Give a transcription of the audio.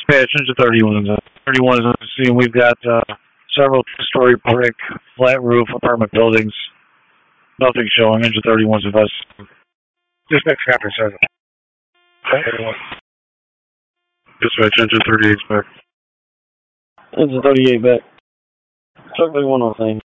Dispatch, Engine 31. 31 is on the scene. We've got several two-story brick, flat roof apartment buildings. Nothing showing. Engine 31's invested. Dispatch, Captain 7. 31. Dispatch, Engine 38's back. Engine 38 back. Truck 31 on scene.